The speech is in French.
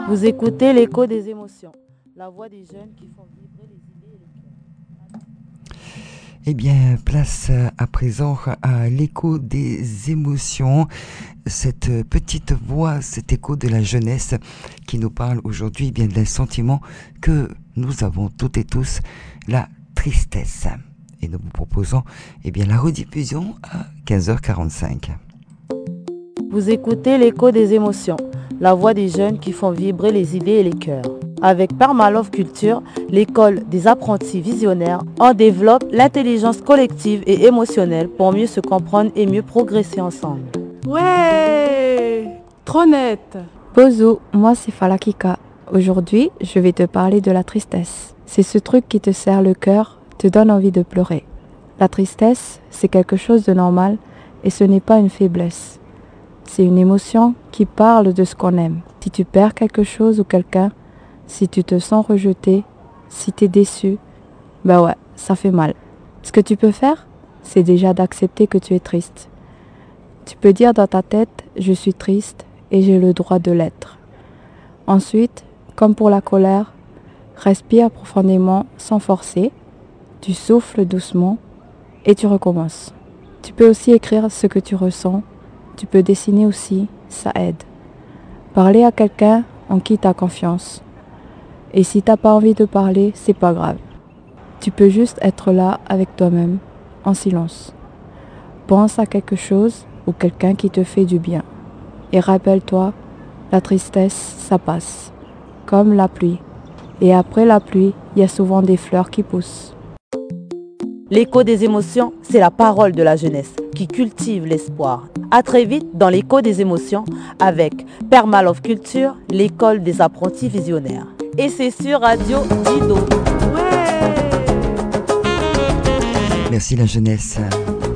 Vous écoutez l'écho des émotions, la voix des jeunes qui font vibrer les idées et les cœurs. Eh bien, place à présent à l'écho des émotions, cette petite voix, cet écho de la jeunesse qui nous parle aujourd'hui bien d'un sentiment que nous avons toutes et tous, la tristesse. Et nous vous proposons bien la rediffusion à 15h45. Vous écoutez l'écho des émotions, la voix des jeunes qui font vibrer les idées et les cœurs. Avec Permalove Culture, l'école des apprentis visionnaires, on développe l'intelligence collective et émotionnelle pour mieux se comprendre et mieux progresser ensemble. Ouais, trop net. Bonjour, moi c'est Falakika. Aujourd'hui, je vais te parler de la tristesse. C'est ce truc qui te serre le cœur, te donne envie de pleurer. La tristesse, c'est quelque chose de normal et ce n'est pas une faiblesse. C'est une émotion qui parle de ce qu'on aime. Si tu perds quelque chose ou quelqu'un, si tu te sens rejeté, si tu es déçu, ben ouais, ça fait mal. Ce que tu peux faire, c'est déjà d'accepter que tu es triste. Tu peux dire dans ta tête, je suis triste et j'ai le droit de l'être. Ensuite, comme pour la colère, respire profondément sans forcer, tu souffles doucement et tu recommences. Tu peux aussi écrire ce que tu ressens, tu peux dessiner aussi, ça aide. Parler à quelqu'un en qui tu as confiance. Et si t'as pas envie de parler, c'est pas grave. Tu peux juste être là avec toi-même, en silence. Pense à quelque chose ou quelqu'un qui te fait du bien. Et rappelle-toi, la tristesse, ça passe. Comme la pluie. Et après la pluie, il y a souvent des fleurs qui poussent. L'écho des émotions, c'est la parole de la jeunesse qui cultive l'espoir. À très vite dans l'écho des émotions avec Permalove Culture, l'école des apprentis visionnaires. Et c'est sur Radio Dido. Ouais. Merci la jeunesse.